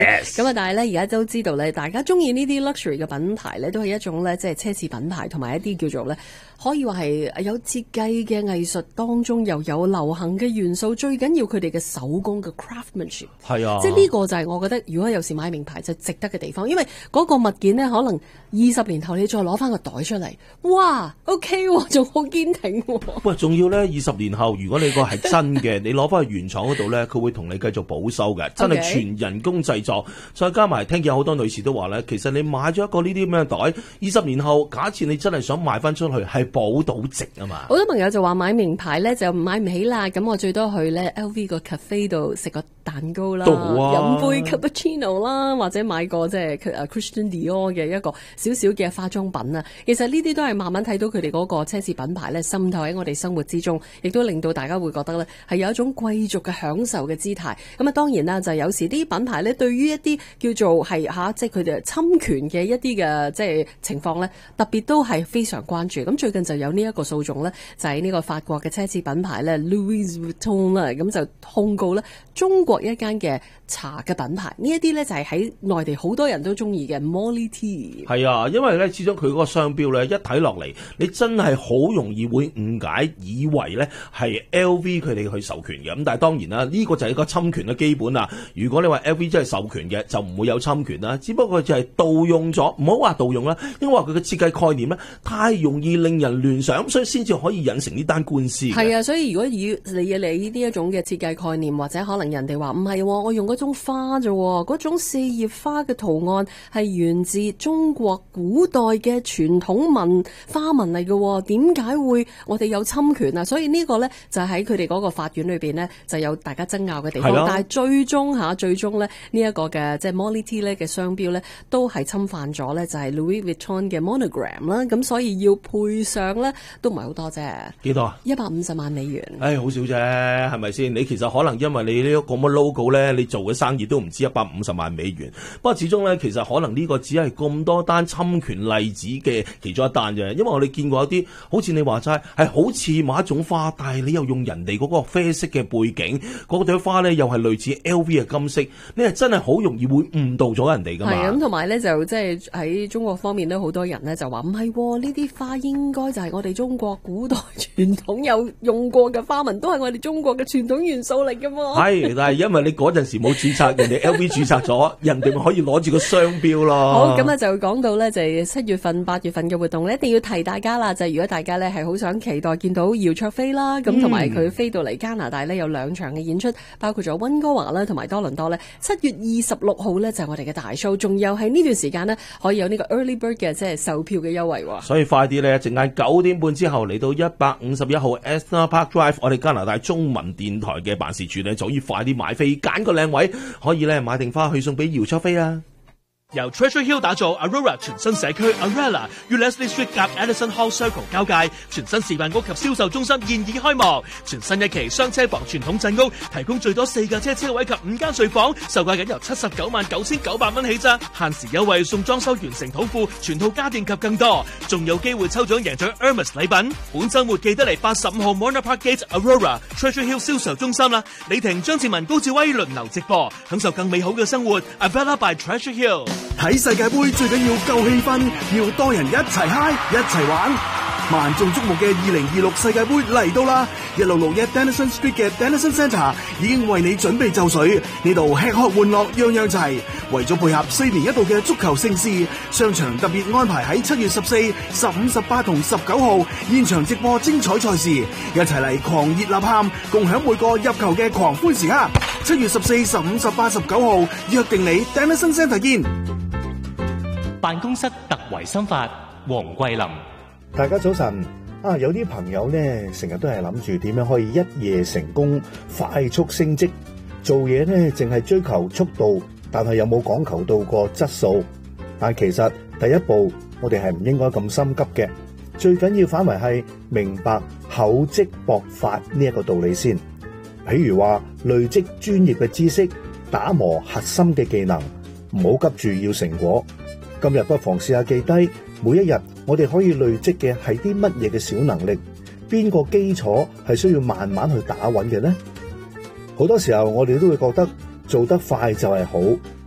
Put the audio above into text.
咁啊，但係咧而家都知道咧，大家中意呢啲 luxury 嘅品牌咧，都係一種咧即係奢侈品牌，同埋一啲叫做咧可以話係有設計嘅藝術當中又有流行嘅元素，最緊要佢哋嘅手工嘅 craftsmanship。 係啊， 即係呢個就係我覺得，如果有時買名牌就值得嘅地方，因為嗰個物件咧可能20年後你再攞翻個袋出嚟，哇 ，OK 喎，仲好堅挺喎。 喂，仲要咧20年後，如果你個係真嘅，你攞翻去原廠嗰度咧，佢會同你繼續保修嘅，真係全人工製作。再加埋聽見好多女士都話咧，其實你買咗一個呢啲咁嘅袋，20年後假設你真係想賣翻出去，係保到值啊嘛。 好多朋友就話買名牌咧就買唔起啦，咁我最多去咧 LV 個 cafe 度食個蛋糕啦，飲杯 cappuccino 啦，或者買個即係Christian Dior 嘅一個少少嘅化妝品啊。其實呢啲都係慢慢睇到佢哋嗰個奢侈品牌咧滲透喺我哋生活之中，亦都令到大家會覺得咧係有一種貴族嘅享受嘅姿態。咁啊，當然啦，就有時啲品牌咧對於一啲叫做係即係佢哋侵權嘅一啲嘅即係情況咧，特別都係非常關注。咁最近就有呢一個訴訟咧，就係呢個法國嘅奢侈品牌咧 Louis Vuitton 啦，咁就控告咧中國一間嘅茶嘅品牌。呢一啲咧就係喺內地好多人都中意嘅 Molly Tea。 係啊，因為咧始終佢嗰個商標咧一睇落嚟，你真係好容易會誤解，以為咧係 LV 佢哋去授權嘅。咁但係當然啦，呢個就係一個侵權嘅基本啦。如果你話 LV 真係授權嘅，就唔會有侵權啦。只不過就係盜用咗，唔好話盜用啦，因為話佢嘅設計概念咧太容易令人聯想，所以先至可以引成呢單官司。 係啊，所以如果以你呢一種嘅設計概念，或者可能人哋話唔係，我用嗰種花啫，嗰種四葉花嘅圖案係源自中國古代嘅傳統花紋嚟嘅，點解會我哋有侵權啊？所以呢個咧就喺佢哋嗰個法院裏邊咧就有大家爭拗嘅地方，但係最終咧呢一個嘅即係 Molly Tea 咧嘅商標咧都係侵犯咗咧就係 Louis Vuitton 嘅 monogram 啦，咁所以要賠償咧都唔係好多啫。 幾多啊 ？150萬美元。 好少啫，係咪先？你其實可能因為你呢個咁嘅 logo 咧，你做嘅生意都唔止150萬美元。不過始終咧，其實可能呢個只係咁多單侵權例子嘅其中一單啫。因為我哋見過一啲好似你話齋係好似某一種花，但係你又用人哋嗰個啡色嘅背景，嗰朵花咧又係類似 LV 嘅金色，你係真係好容易會誤導咗人哋噶嘛。 係咁，同埋咧就即係喺中國方面咧，好多人咧就話唔係，呢啲花應該就係我哋中國古代傳統有用過嘅花紋，都係我哋中國嘅傳統元素嚟噶嘛。係， 但係因為你嗰陣時冇註冊，人哋 LV 註冊咗，人哋咪可以攞住個商標咯。 好，咁啊就講到咧就係7月份、8月份嘅活動咧，一定要提大家啦。就係如果大家咧係好想期待見到姚焯菲啦，咁同埋佢飛到嚟加拿大咧有2場嘅演出，包括咗溫哥華啦同埋多倫多咧。7月26號咧就係我哋嘅大 show， 仲有喺呢段時間呢，可以有呢個 early bird 嘅即係售票嘅優惠喎。 所以快啲咧，陣間9點半之後嚟到151號 Ethna Park Drive， 我哋加拿大中文電台嘅辦事處咧，就可以快啲買飛，揀個靚位，可以咧買定花去送俾姚焯菲啊！ 由 Treasure Hill 打造 Aurora 全新社區 Arella 與 Leslie Street 夾 Edison Hall Circle 交界，全新示範屋及銷售中心現已開幕。全新一期雙車房傳統鎮屋，提供最多4架車位及5間睡房，售價僅由799900蚊起咋，限時優惠送裝修完成土庫、全套家電及更多，仲有機會抽獎贏獎 Hermes 禮品。本週末記得嚟85號 Mona Park Gate Aurora Treasure Hill 銷售中心啦！李婷、張志文、高志威輪流直播，享受更美好嘅生活。Arella by Treasure Hill。 睇世界盃最緊要夠氣氛，要多人一齊嗨一齊玩。萬眾矚目嘅2026世界盃嚟到啦！1661 Denison Street 嘅 Denison Centre 已經為你準備就緒，呢度吃喝玩樂樣樣齊。為咗配合4年一度嘅足球盛事，商場特別安排喺7月14、15、18同19號現場直播精彩賽事，一齊嚟狂熱吶喊，共享每個入球嘅狂歡時刻。7月14、15、18、19號約定你 Denison Centre 見。 辦公室特維新法，黃桂林。 大家早晨啊！有啲朋友呢，成日都係諗住點樣可以一夜成功、快速升職，做嘢呢淨係追求速度，但係有冇講求到個質素？但其實第一步，我哋係唔應該咁心急嘅。最緊要反為係明白厚積薄發呢一個道理先。譬如話累積專業嘅知識，打磨核心嘅技能，唔好急住要成果。今日不妨試下記低，每一日我哋可以累積嘅係啲乜嘢嘅小能力，邊個基礎係需要慢慢去打穩嘅呢？好多時候我哋都會覺得做得快就係好，